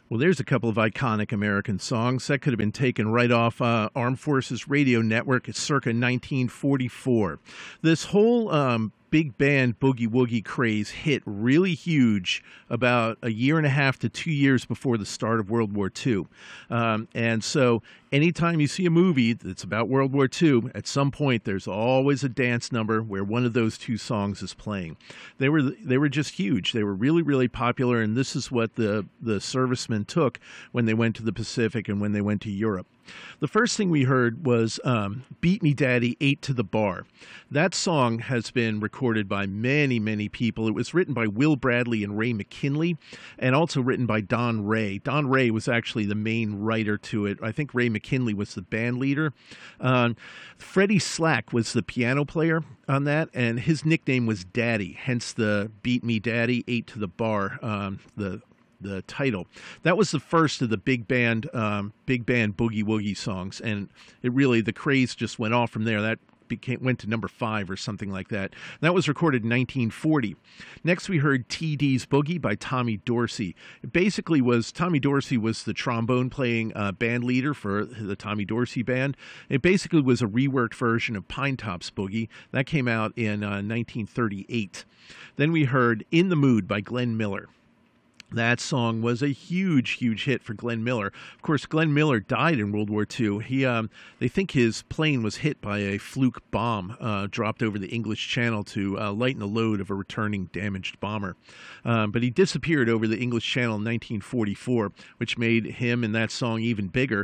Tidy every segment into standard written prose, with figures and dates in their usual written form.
Well, there's a couple of iconic American songs that could have been taken right off Armed Forces Radio Network circa 1944. This whole big band boogie woogie craze hit really huge about a year and a half to 2 years before the start of World War II. And so anytime you see a movie that's about World War II, at some point there's always a dance number where one of those two songs is playing. They were just huge. They were really, really popular, and this is what the servicemen took when they went to the Pacific and when they went to Europe. The first thing we heard was Beat Me Daddy 8 to the Bar. That song has been recorded by many, many people. It was written by Will Bradley and Ray McKinley, and also written by Don Ray. Don Ray was actually the main writer to it. I think Ray McKinley was the band leader. Freddie Slack was the piano player on that, and his nickname was Daddy, hence the Beat Me Daddy 8 to the Bar, the title. That was the first of the big band boogie woogie songs, and the craze just went off from there. That went to number 5 or something like that. That was recorded in 1940. Next, we heard TD's Boogie by Tommy Dorsey. It basically was Tommy Dorsey was the trombone playing band leader for the Tommy Dorsey Band. It basically was a reworked version of Pine Tops Boogie. That came out in 1938. Then we heard In the Mood by Glenn Miller. That song was a huge, huge hit for Glenn Miller. Of course, Glenn Miller died in World War II. They think his plane was hit by a fluke bomb dropped over the English Channel to lighten the load of a returning damaged bomber. But he disappeared over the English Channel in 1944, which made him and that song even bigger.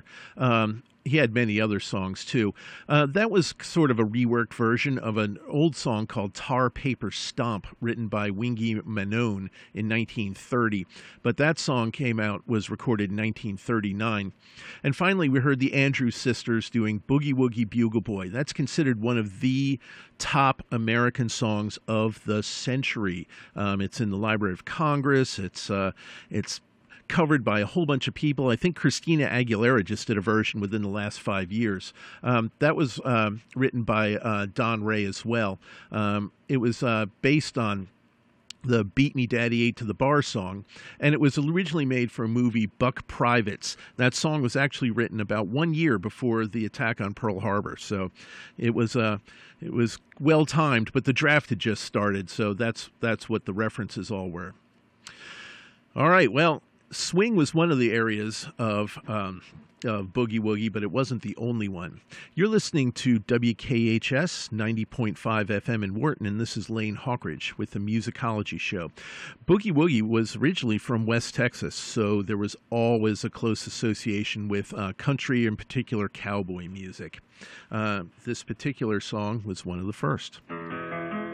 He had many other songs, too. That was sort of a reworked version of an old song called Tar Paper Stomp, written by Wingy Manone in 1930. But that song was recorded in 1939. And finally, we heard the Andrews Sisters doing Boogie Woogie Bugle Boy. That's considered one of the top American songs of the century. It's in the Library of Congress. It's covered by a whole bunch of people. I think Christina Aguilera just did a version within the last 5 years. That was written by Don Ray as well. It was based on the Beat Me Daddy 8 to the Bar song, and it was originally made for a movie, Buck Privates. That song was actually written about 1 year before the attack on Pearl Harbor, so it was well timed, but the draft had just started, so that's what the references all were. All right, well, swing was one of the areas of boogie woogie, but it wasn't the only one. You're listening to WKHS 90.5 FM in Wharton, and this is Lane Hawkridge with the Musicology Show. Boogie woogie was originally from West Texas, so there was always a close association with country, in particular cowboy music. This particular song was one of the first.